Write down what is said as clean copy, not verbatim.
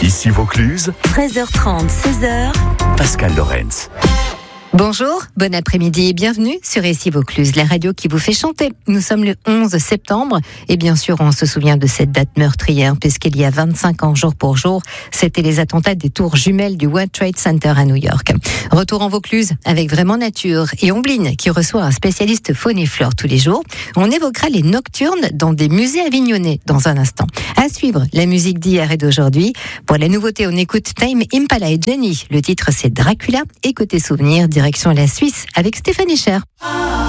Ici Vaucluse, 13h30, 16h. Pascal Lorenz. Bonjour, bon après-midi et bienvenue sur Ici Vaucluse, la radio qui vous fait chanter. Nous sommes le 11 septembre et bien sûr on se souvient de cette date meurtrière puisqu'il y a 25 ans jour pour jour, c'était les attentats des tours jumelles du World Trade Center à New York. Retour en Vaucluse avec Vraiment Nature et Ombline qui reçoit un spécialiste faune et flore tous les jours. On évoquera les nocturnes dans des musées avignonnais dans un instant. À suivre, la musique d'hier et d'aujourd'hui. Pour la nouveauté, on écoute Tame Impala et Jenny. Le titre c'est Dracula et côté souvenir, direction la Suisse avec Stéphanie Cher.